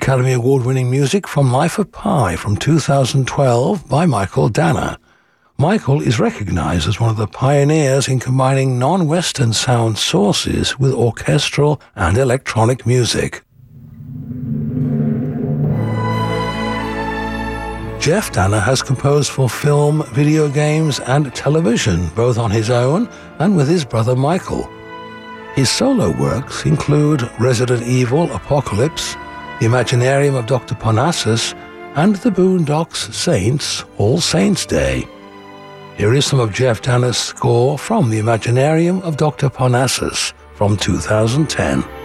Academy Award-winning music from Life of Pi from 2012 by Michael Danner. Michael is recognized as one of the pioneers in combining non-Western sound sources with orchestral and electronic music. Jeff Danner has composed for film, video games, and television, both on his own and with his brother Michael. His solo works include Resident Evil Apocalypse, The Imaginarium of Dr. Parnassus, and The Boondocks Saints All Saints' Day. Here is some of Jeff Danner's score from The Imaginarium of Dr. Parnassus from 2010.